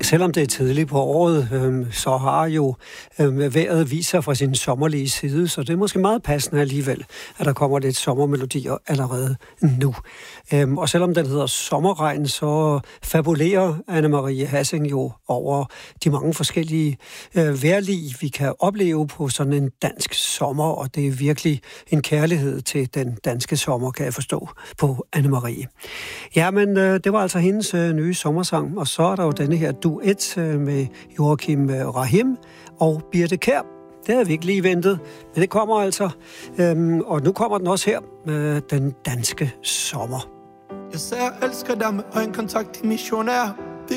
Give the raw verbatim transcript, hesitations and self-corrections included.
selvom det er tidligt på året, øh, så har jo øh, vejret vist sig fra sin sommerlige side, så det er måske meget passende alligevel, at der kommer lidt sommermelodier allerede nu. Øh, og selvom den hedder Sommerregn, så fabulerer Anne-Marie Hassing jo over de mange forskellige øh, vejrlig, vi kan opleve på sådan en dansk sommer, og det er virkelig en kærlighed til den danske sommer, kan jeg forstå på Anne-Marie. Ja, men øh, det var altså hendes øh, nye sommersang, og så er der jo denne her duet øh, med Joachim øh, Rahim og Birthe Kjær. Det havde vi ikke lige ventet, men det kommer altså. Øhm, og nu kommer den også her med den danske sommer. Jeg sagde, jeg elsker dig med øjenkontakt i missionær.